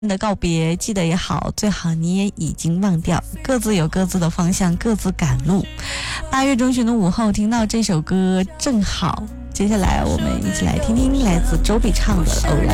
的告别，记得也好，最好你也已经忘掉，各自有各自的方向，各自赶路。8月中旬的午后，听到这首歌正好。接下来我们一起来听听来自周笔畅的《偶然》。